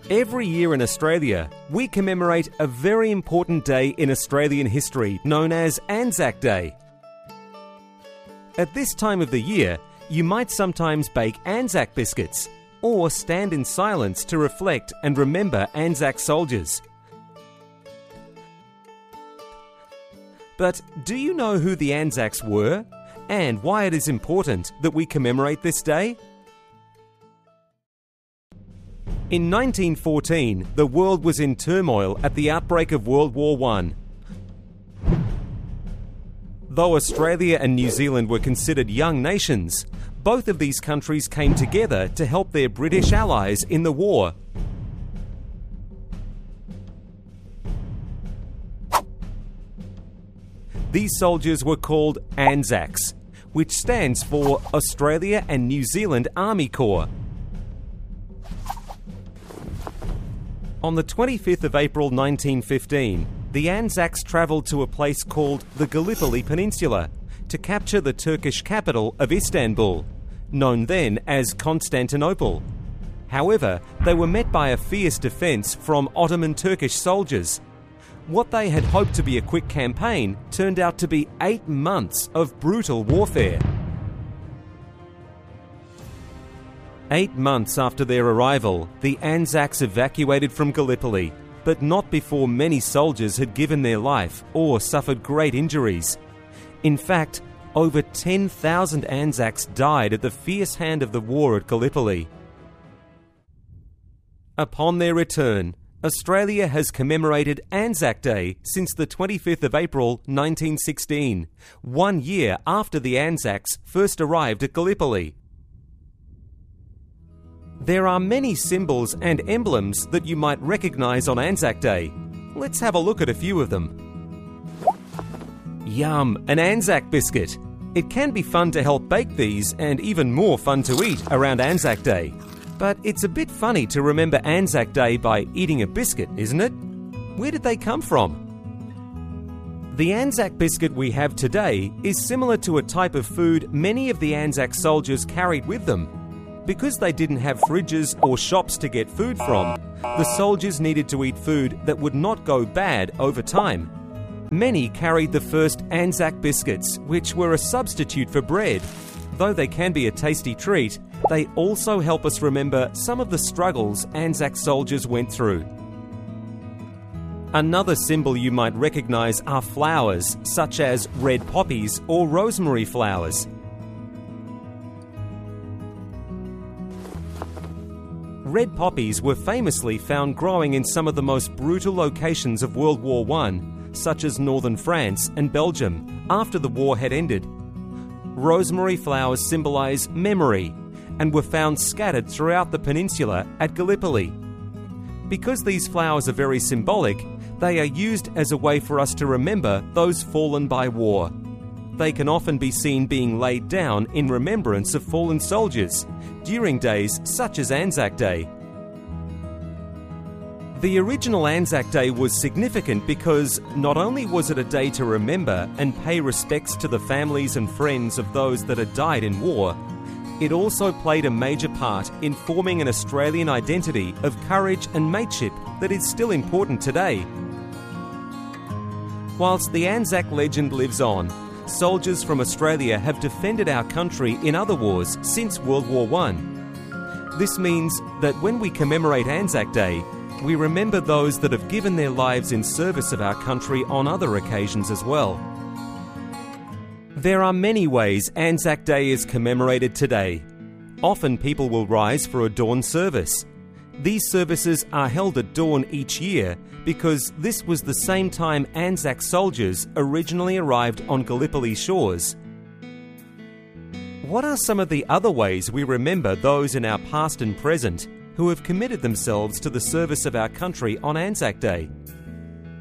Every year in Australia, we commemorate a very important day in Australian history known as Anzac Day. At this time of the year, you might sometimes bake Anzac biscuits or stand in silence to reflect and remember Anzac soldiers. But do you know who the Anzacs were and why it is important that we commemorate this day? In 1914, the world was in turmoil at the outbreak of World War I. Though Australia and New Zealand were considered young nations, both of these countries came together to help their British allies in the war. These soldiers were called Anzacs, which stands for Australia and New Zealand Army Corps. On the 25th of April 1915, the Anzacs travelled to a place called the Gallipoli Peninsula to capture the Turkish capital of Istanbul, known then as Constantinople. However, they were met by a fierce defence from Ottoman Turkish soldiers. What they had hoped to be a quick campaign turned out to be 8 months of brutal warfare. 8 months after their arrival, the Anzacs evacuated from Gallipoli, but not before many soldiers had given their life or suffered great injuries. In fact, over 10,000 Anzacs died at the fierce hand of the war at Gallipoli. Upon their return, Australia has commemorated Anzac Day since the 25th of April 1916, 1 year after the Anzacs first arrived at Gallipoli. There are many symbols and emblems that you might recognise on Anzac Day. Let's have a look at a few of them. Yum, an Anzac biscuit. It can be fun to help bake these and even more fun to eat around Anzac Day. But it's a bit funny to remember Anzac Day by eating a biscuit, isn't it? Where did they come from? The Anzac biscuit we have today is similar to a type of food many of the Anzac soldiers carried with them. Because they didn't have fridges or shops to get food from, the soldiers needed to eat food that would not go bad over time. Many carried the first Anzac biscuits, which were a substitute for bread. Though they can be a tasty treat, they also help us remember some of the struggles Anzac soldiers went through. Another symbol you might recognise are flowers, such as red poppies or rosemary flowers. Red poppies were famously found growing in some of the most brutal locations of World War I, such as northern France and Belgium, after the war had ended. Rosemary flowers symbolise memory and were found scattered throughout the peninsula at Gallipoli. Because these flowers are very symbolic, they are used as a way for us to remember those fallen by war. They can often be seen being laid down in remembrance of fallen soldiers during days such as Anzac Day. The original Anzac Day was significant because not only was it a day to remember and pay respects to the families and friends of those that had died in war, it also played a major part in forming an Australian identity of courage and mateship that is still important today. Whilst the Anzac legend lives on, soldiers from Australia have defended our country in other wars since World War I. This means that when we commemorate Anzac Day, we remember those that have given their lives in service of our country on other occasions as well. There are many ways Anzac Day is commemorated today. Often people will rise for a dawn service. These services are held at dawn each year because this was the same time Anzac soldiers originally arrived on Gallipoli shores. What are some of the other ways we remember those in our past and present who have committed themselves to the service of our country on Anzac Day?